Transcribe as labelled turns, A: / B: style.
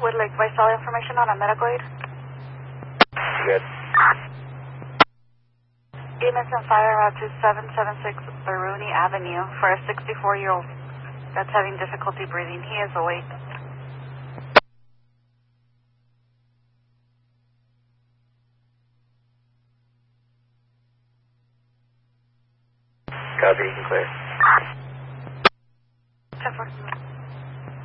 A: Would like vital information on a medical aid?
B: Good.
A: EMS and fire route to 776 Baruni Avenue for a 64-year-old that's having difficulty breathing. He is awake.
B: Copy, you can clear.
A: 10-4.